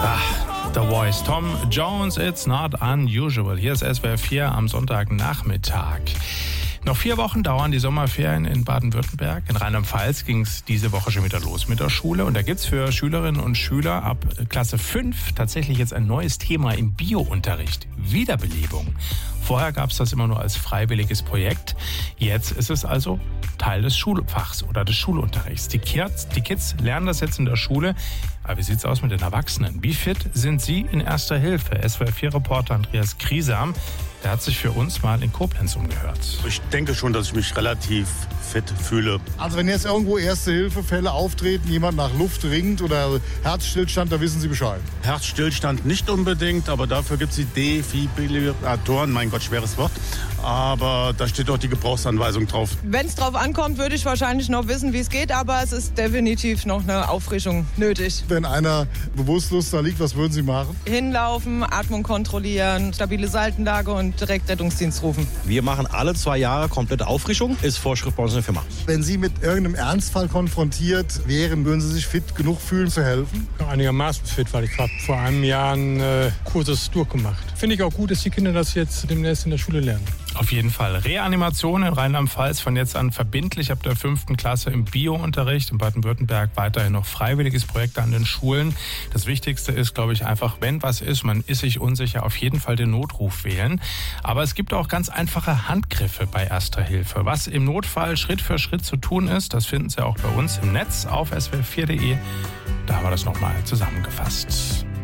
The Voice. Tom Jones, It's Not Unusual. Hier ist SWR 4 am Sonntagnachmittag. Noch 4 Wochen dauern die Sommerferien in Baden-Württemberg. In Rheinland-Pfalz ging es diese Woche schon wieder los mit der Schule. Und da gibt es für Schülerinnen und Schüler ab Klasse 5 tatsächlich jetzt ein neues Thema im Bio-Unterricht. Wiederbelebung. Vorher gab es das immer nur als freiwilliges Projekt. Jetzt ist es also Teil des Schulfachs oder des Schulunterrichts. Die Kids lernen das jetzt in der Schule. Aber wie sieht es aus mit den Erwachsenen? Wie fit sind sie in Erster Hilfe? SWR4-Reporter Andreas Kriesam, der hat sich für uns mal in Koblenz umgehört. Ich denke schon, dass ich mich relativ fit fühle. Also wenn jetzt irgendwo Erste-Hilfe-Fälle auftreten, jemand nach Luft ringt oder Herzstillstand, da wissen Sie Bescheid. Herzstillstand nicht unbedingt, aber dafür gibt es die Defibrillatoren. Mein Gott, schweres Wort. Aber da steht doch die Gebrauchsanweisung drauf. Wenn es drauf ankommt, würde ich wahrscheinlich noch wissen, wie es geht, aber es ist definitiv noch eine Auffrischung nötig. Wenn einer bewusstlos da liegt, was würden Sie machen? Hinlaufen, Atmung kontrollieren, stabile Seitenlage und direkt Rettungsdienst rufen. Wir machen alle 2 Jahre komplette Auffrischung, ist Vorschrift bei uns in der Firma. Wenn Sie mit irgendeinem Ernstfall konfrontiert wären, würden Sie sich fit genug fühlen zu helfen? Einigermaßen fit, weil ich habe vor einem Jahr ein Kurses durchgemacht. Finde ich auch gut, dass die Kinder das jetzt demnächst in der Schule lernen. Auf jeden Fall. Reanimation in Rheinland-Pfalz von jetzt an verbindlich ab der 5. Klasse im Bio-Unterricht. In Baden-Württemberg weiterhin noch freiwilliges Projekt an den Schulen. Das Wichtigste ist, glaube ich, einfach, wenn was ist, man ist sich unsicher, auf jeden Fall den Notruf wählen. Aber es gibt auch ganz einfache Handgriffe bei Erster Hilfe. Was im Notfall Schritt für Schritt zu tun ist, das finden Sie auch bei uns im Netz auf swr4.de. Da haben wir das nochmal zusammengefasst.